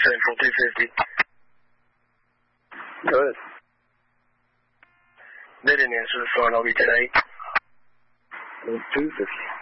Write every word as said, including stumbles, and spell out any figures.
Central two fifty. Go ahead. They didn't answer the phone. I'll be ten eight. two fifty.